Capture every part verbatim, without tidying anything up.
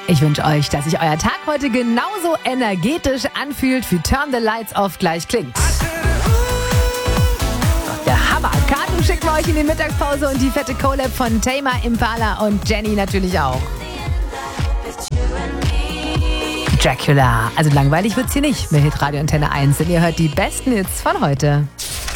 Ich wünsche euch, dass sich euer Tag heute genauso energetisch anfühlt, wie Turn the Lights Off gleich klingt. Der Hammer. Karten schicken wir euch in die Mittagspause und die fette Collab von Tame Impala und Jenny natürlich auch. Dracula. Also langweilig wird's hier nicht mit Hitradio Antenne eins, denn ihr hört die besten Hits von heute.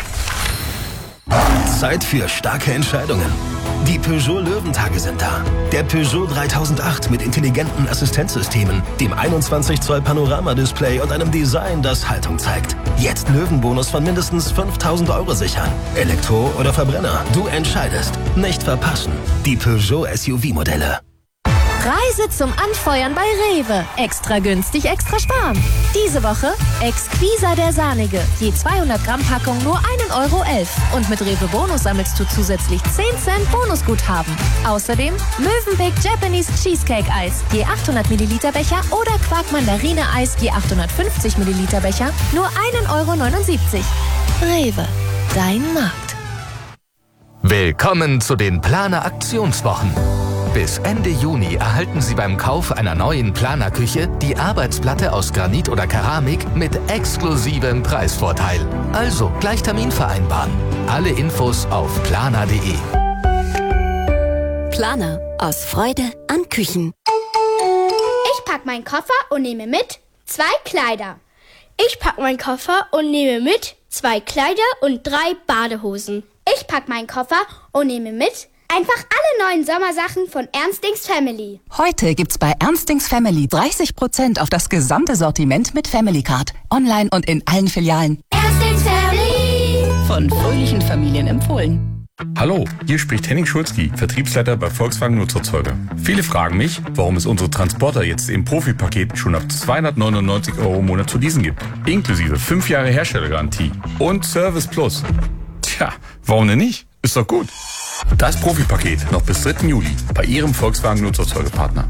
Zeit für starke Entscheidungen. Die Peugeot Löwentage sind da. Der Peugeot dreitausendacht mit intelligenten Assistenzsystemen, dem einundzwanzig Zoll Panoramadisplay und einem Design, das Haltung zeigt. Jetzt Löwenbonus von mindestens fünftausend Euro sichern. Elektro oder Verbrenner, du entscheidest. Nicht verpassen. Die Peugeot S U V-Modelle. Reise zum Anfeuern bei Rewe. Extra günstig, extra sparen. Diese Woche Exquisa der Sahnige. Je zweihundert Gramm Packung nur ein Euro elf. Und mit Rewe Bonus sammelst du zusätzlich zehn Cent Bonusguthaben. Außerdem Mövenpick Japanese Cheesecake Eis. Je achthundert Milliliter Becher oder Quark Mandarine Eis. Je achthundertfünfzig Milliliter Becher. Nur ein Euro neunundsiebzig. Rewe. Dein Markt. Willkommen zu den Planer Aktionswochen. Bis Ende Juni erhalten Sie beim Kauf einer neuen Planer-Küche die Arbeitsplatte aus Granit oder Keramik mit exklusivem Preisvorteil. Also gleich Termin vereinbaren. Alle Infos auf planer punkt de. Planer. Aus Freude an Küchen. Ich pack meinen Koffer und nehme mit zwei Kleider. Ich pack meinen Koffer und nehme mit zwei Kleider und drei Badehosen. Ich pack meinen Koffer und nehme mit einfach alle neuen Sommersachen von Ernstings Family. Heute gibt's bei Ernstings Family dreißig Prozent auf das gesamte Sortiment mit Family Card. Online und in allen Filialen. Ernstings Family. Von fröhlichen Familien empfohlen. Hallo, hier spricht Henning Schulzki, Vertriebsleiter bei Volkswagen Nutzerzeuger. Viele fragen mich, warum es unsere Transporter jetzt im Profi-Paket schon ab zweihundertneunundneunzig Euro im Monat zu leasen gibt. Inklusive fünf Jahre Herstellergarantie und Service Plus. Tja, warum denn nicht? Ist doch gut. Das Profi-Paket noch bis dritten Juli bei Ihrem Volkswagen Nutzerzeugerpartner.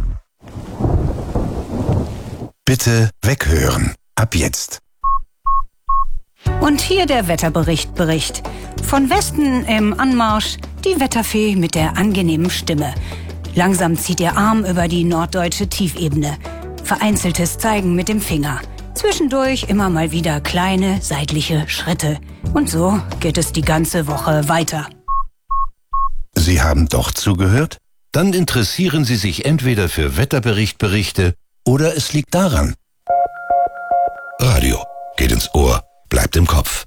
Bitte weghören. Ab jetzt. Und hier der Wetterbericht Bericht. Von Westen im Anmarsch die Wetterfee mit der angenehmen Stimme. Langsam zieht ihr Arm über die norddeutsche Tiefebene. Vereinzeltes Zeigen mit dem Finger. Zwischendurch immer mal wieder kleine seitliche Schritte. Und so geht es die ganze Woche weiter. Sie haben doch zugehört? Dann interessieren Sie sich entweder für Wetterberichtberichte oder es liegt daran. Radio geht ins Ohr, bleibt im Kopf.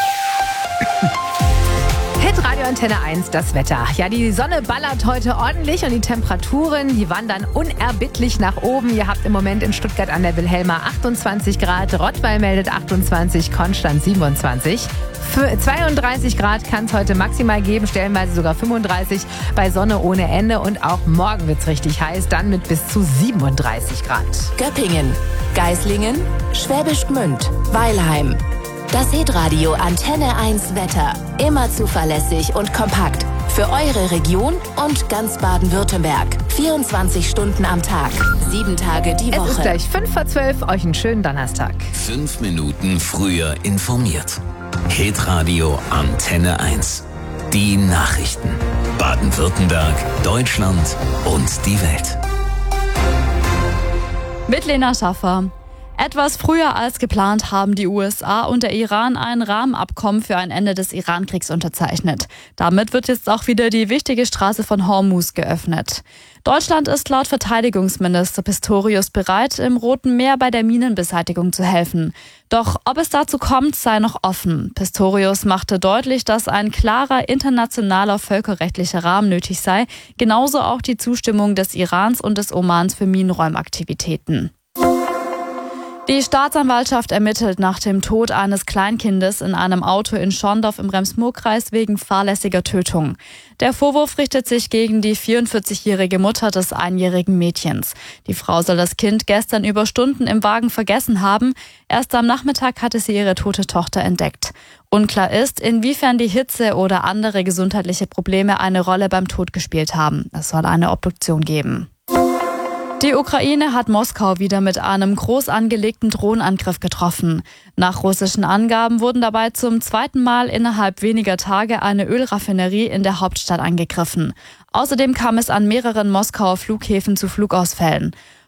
Hitradio Antenne eins, das Wetter. Ja, die Sonne ballert heute ordentlich und die Temperaturen, die wandern unerbittlich nach oben. Ihr habt im Moment in Stuttgart an der Wilhelma achtundzwanzig Grad, Rottweil meldet achtundzwanzig, Konstanz siebenundzwanzig. Für zweiunddreißig Grad kann es heute maximal geben, stellenweise sogar fünfunddreißig bei Sonne ohne Ende. Und auch morgen wird es richtig heiß, dann mit bis zu siebenunddreißig Grad. Göppingen, Geislingen, Schwäbisch Gmünd, Weilheim. Das Hitradio Antenne eins Wetter. Immer zuverlässig und kompakt. Für eure Region und ganz Baden-Württemberg. vierundzwanzig Stunden am Tag. Sieben Tage die Woche. Es ist gleich fünf vor zwölf. Euch einen schönen Donnerstag. Fünf Minuten früher informiert. Hitradio Antenne eins. Die Nachrichten. Baden-Württemberg, Deutschland und die Welt. Mit Lena Schaffer. Etwas früher als geplant haben die U S A und der Iran ein Rahmenabkommen für ein Ende des Iran-Kriegs unterzeichnet. Damit wird jetzt auch wieder die wichtige Straße von Hormuz geöffnet. Deutschland ist laut Verteidigungsminister Pistorius bereit, im Roten Meer bei der Minenbeseitigung zu helfen. Doch ob es dazu kommt, sei noch offen. Pistorius machte deutlich, dass ein klarer internationaler völkerrechtlicher Rahmen nötig sei, genauso auch die Zustimmung des Irans und des Omans für Minenräumaktivitäten. Die Staatsanwaltschaft ermittelt nach dem Tod eines Kleinkindes in einem Auto in Schorndorf im Rems-Murr-Kreis wegen fahrlässiger Tötung. Der Vorwurf richtet sich gegen die vierundvierzigjährige Mutter des einjährigen Mädchens. Die Frau soll das Kind gestern über Stunden im Wagen vergessen haben. Erst am Nachmittag hatte sie ihre tote Tochter entdeckt. Unklar ist, inwiefern die Hitze oder andere gesundheitliche Probleme eine Rolle beim Tod gespielt haben. Es soll eine Obduktion geben. Die Ukraine hat Moskau wieder mit einem groß angelegten Drohnenangriff getroffen. Nach russischen Angaben wurden dabei zum zweiten Mal innerhalb weniger Tage eine Ölraffinerie in der Hauptstadt angegriffen. Außerdem kam es an mehreren Moskauer Flughäfen zu Flugausfällen.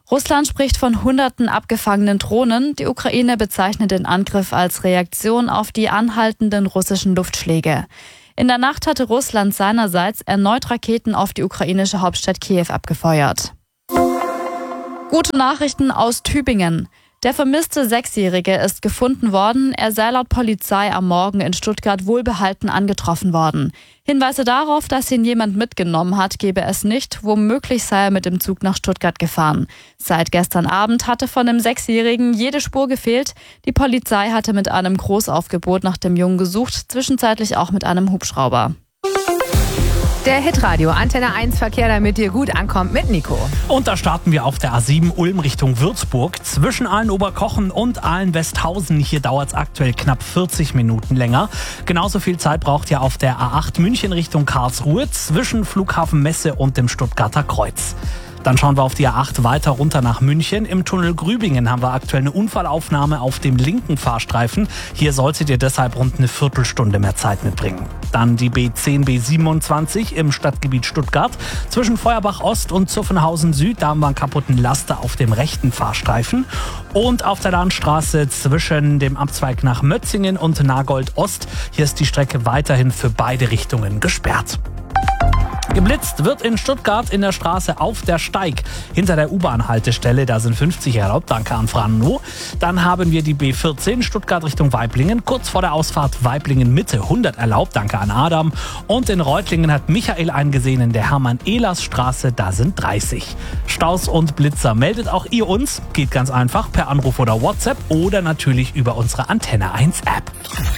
Russland spricht von hunderten abgefangenen Drohnen. Die Ukraine bezeichnet den Angriff als Reaktion auf die anhaltenden russischen Luftschläge. In der Nacht hatte Russland seinerseits erneut Raketen auf die ukrainische Hauptstadt Kiew abgefeuert. Gute Nachrichten aus Tübingen. Der vermisste Sechsjährige ist gefunden worden. Er sei laut Polizei am Morgen in Stuttgart wohlbehalten angetroffen worden. Hinweise darauf, dass ihn jemand mitgenommen hat, gebe es nicht. Womöglich sei er mit dem Zug nach Stuttgart gefahren. Seit gestern Abend hatte von dem Sechsjährigen jede Spur gefehlt. Die Polizei hatte mit einem Großaufgebot nach dem Jungen gesucht, zwischenzeitlich auch mit einem Hubschrauber. Der Hitradio Antenne eins Verkehr, damit ihr gut ankommt mit Nico. Und da starten wir auf der A sieben Ulm Richtung Würzburg. Zwischen Aalen-Oberkochen und Aalen-Westhausen. Hier dauert es aktuell knapp vierzig Minuten länger. Genauso viel Zeit braucht ihr auf der A acht München Richtung Karlsruhe zwischen Flughafen Messe und dem Stuttgarter Kreuz. Dann schauen wir auf die A acht weiter runter nach München. Im Tunnel Grübingen haben wir aktuell eine Unfallaufnahme auf dem linken Fahrstreifen. Hier solltet ihr deshalb rund eine Viertelstunde mehr Zeit mitbringen. Dann die B zehn B siebenundzwanzig im Stadtgebiet Stuttgart. Zwischen Feuerbach Ost und Zuffenhausen Süd, da haben wir einen kaputten Laster auf dem rechten Fahrstreifen. Und auf der Landstraße zwischen dem Abzweig nach Mötzingen und Nagold Ost. Hier ist die Strecke weiterhin für beide Richtungen gesperrt. Geblitzt wird in Stuttgart in der Straße auf der Steig hinter der U-Bahn-Haltestelle. Da sind fünfzig erlaubt, danke an Frano. Dann haben wir die B vierzehn Stuttgart Richtung Waiblingen. Kurz vor der Ausfahrt Waiblingen Mitte hundert erlaubt, danke an Adam. Und in Reutlingen hat Michael eingesehen in der Hermann-Ehlers-Straße. Da sind dreißig. Staus und Blitzer meldet auch ihr uns. Geht ganz einfach per Anruf oder WhatsApp oder natürlich über unsere Antenne eins App.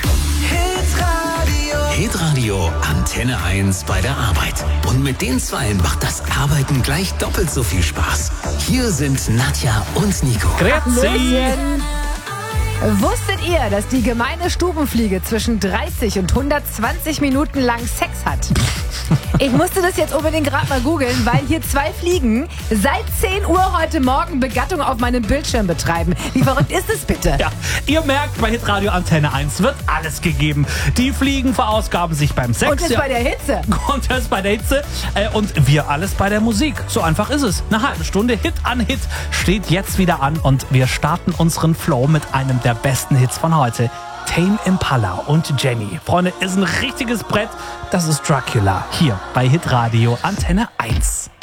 Hitradio Antenne eins bei der Arbeit. Und mit den Zweien macht das Arbeiten gleich doppelt so viel Spaß. Hier sind Nadja und Nico. Grüezi. Wusstet ihr, dass die gemeine Stubenfliege zwischen dreißig und hundertzwanzig Minuten lang Sex hat? Ich musste das jetzt unbedingt gerade mal googeln, weil hier zwei Fliegen seit zehn Uhr heute Morgen Begattung auf meinem Bildschirm betreiben. Wie verrückt ist es bitte? Ja, ihr merkt, bei Hitradio Antenne eins wird alles gegeben. Die Fliegen verausgaben sich beim Sex. Und das ja. bei der Hitze. Und das bei der Hitze. Äh, und wir alles bei der Musik. So einfach ist es. Eine halbe Stunde Hit an Hit steht jetzt wieder an und wir starten unseren Flow mit einem der besten Hits von heute. Tame Impala und Jenny. Freunde, ist ein richtiges Brett. Das ist Dracula. Hier bei Hitradio Antenne eins.